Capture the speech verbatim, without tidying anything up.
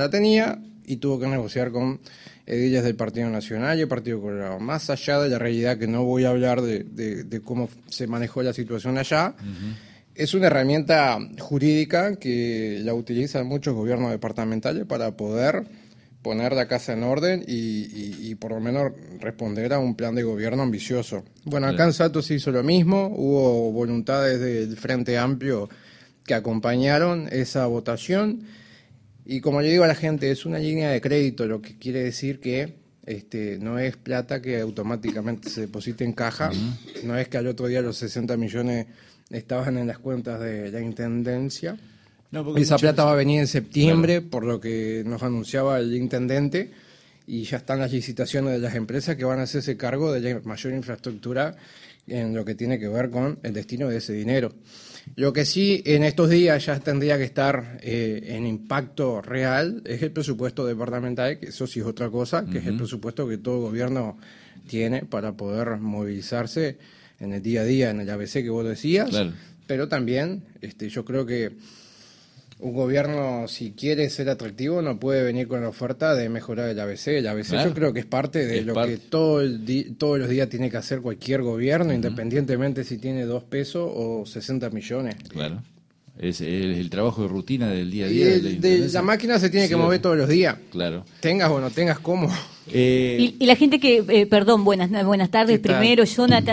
la tenía y tuvo que negociar con edillas del Partido Nacional y el Partido Colorado. Más allá de la realidad, que no voy a hablar de, de, de cómo se manejó la situación allá, uh-huh. es una herramienta jurídica que la utilizan muchos gobiernos departamentales para poder poner la casa en orden y, y, y por lo menos responder a un plan de gobierno ambicioso. Bueno, acá en Salto se hizo lo mismo, hubo voluntades del Frente Amplio que acompañaron esa votación y como le digo a la gente, es una línea de crédito, lo que quiere decir que este, no es plata que automáticamente se deposite en caja, uh-huh. no es que al otro día los sesenta millones estaban en las cuentas de la Intendencia. No, esa plata va a venir en septiembre, claro. por lo que nos anunciaba el intendente, y ya están las licitaciones de las empresas que van a hacerse cargo de la mayor infraestructura en lo que tiene que ver con el destino de ese dinero. Lo que sí en estos días ya tendría que estar eh, en impacto real es el presupuesto departamental, que eso sí es otra cosa, que uh-huh. es el presupuesto que todo gobierno tiene para poder movilizarse en el día a día, en el A B C que vos decías, claro. pero también este, yo creo que un gobierno, si quiere ser atractivo, no puede venir con la oferta de mejorar el A B C. El A B C claro. yo creo que es parte de es lo parte. que todo el di- todos los días tiene que hacer cualquier gobierno, uh-huh. independientemente si tiene dos pesos o sesenta millones. Claro. Es el, el trabajo de rutina del día a día. Y de, de la máquina se tiene sí, que mover todos los días. Claro. Tengas o no tengas cómo. Eh, y, y la gente que, eh, perdón, buenas, buenas tardes. Primero, Jonathan.